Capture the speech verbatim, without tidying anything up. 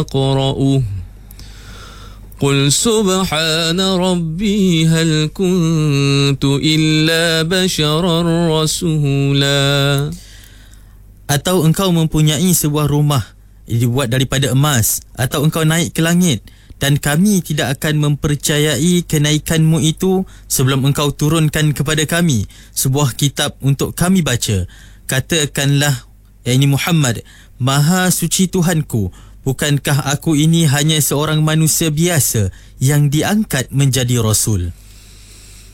أقرأه قل سبحان ربي هل كنت إلا بشرا رسولا. Atau engkau mempunyai sebuah rumah dibuat daripada emas, atau engkau naik ke langit, dan kami tidak akan mempercayai kenaikanmu itu sebelum engkau turunkan kepada kami sebuah kitab untuk kami baca. Katakanlah, yakni Muhammad, Maha suci Tuhanku, bukankah aku ini hanya seorang manusia biasa yang diangkat menjadi Rasul?